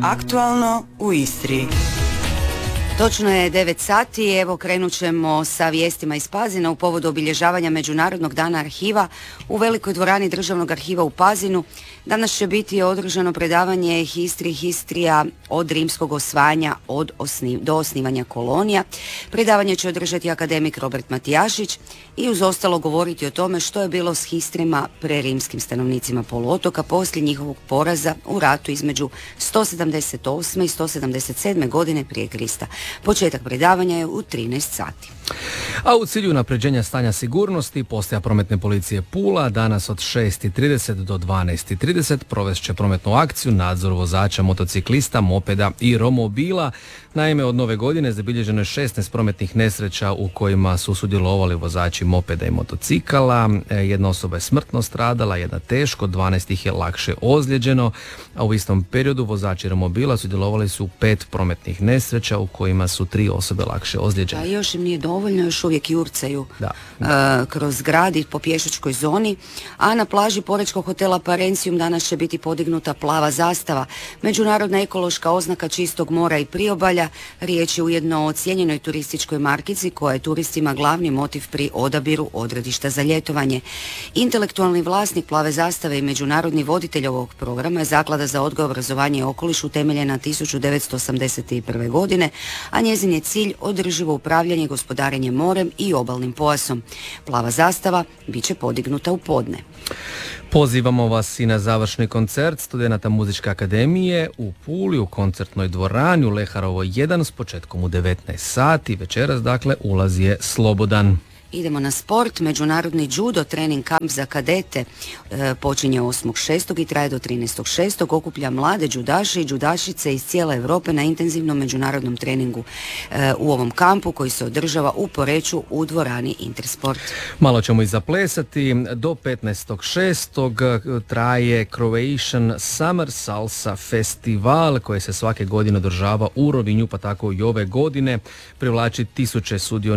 Aktualno u Istri. Točno je 9 sati, evo krenut ćemo sa vijestima iz Pazina u povodu obilježavanja Međunarodnog dana arhiva u velikoj dvorani Državnog arhiva u Pazinu. Danas će biti održano predavanje Histrija od rimskog osvajanja do osnivanja kolonija. Predavanje će održati akademik Robert Matijašić i uz ostalo govoriti o tome što je bilo s histrima prerimskim stanovnicima poluotoka poslije njihovog poraza u ratu između 178. i 177. godine prije Krista. Početak predavanja je u 13 sati. A u cilju unapređenja stanja sigurnosti, postaja prometne policije Pula danas od 6:30 do 12:30 provest će prometnu akciju nadzor vozača motociklista, mopeda i romobila. Naime, od nove godine zabilježeno je 16 prometnih nesreća u kojima su sudjelovali vozači mopeda i motocikala. Jedna osoba je smrtno stradala, jedna teško, 12 ih je lakše ozlijeđeno, a u istom periodu vozači romobila sudjelovali su u 5 prometnih nesreća u kojima su 3 osobe lakše ozlijeđene. A još im nije dovoljno, još uvijek jurcaju kroz grad i po pješačkoj zoni, a na plaži porečkog hotela Parencium danas će biti podignuta plava zastava, međunarodna ekološka oznaka čistog mora i priobalja. Riječ je ujedno o cijenjenoj turističkoj markici koja je turistima glavni motiv pri odabiru odredišta za ljetovanje. Intelektualni vlasnik plave zastave i međunarodni voditelj ovog programa je Zaklada za odgoj, obrazovanje i okoliš utemeljena 1981. godine, a njezin je cilj održivo upravljanje, gospodarenje morem i obalnim pojasom. Plava zastava bit će podignuta u podne. Pozivamo vas i na završni koncert studenata Muzičke akademije u Puli u koncertnoj dvorani u Leharovo 1 s početkom u 19 sati. Večeras, dakle, ulaz je slobodan. Idemo na sport. Međunarodni judo trening kamp za kadete počinje 8.6. i traje do 13.6. Okuplja mlade judaše i judašice iz cijele Europe na intenzivnom međunarodnom treningu u ovom kampu koji se održava u Poreču u dvorani Intersport. Malo ćemo i zaplesati. Do 15.6. traje Croatian Summer Salsa Festival koji se svake godine održava u Rovinju, pa tako i ove godine. Privlači tisuće sudionika